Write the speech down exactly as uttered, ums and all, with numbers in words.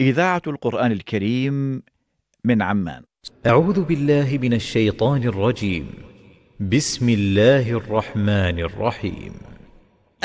إذاعة القرآن الكريم من عمان. أعوذ بالله من الشيطان الرجيم. بسم الله الرحمن الرحيم.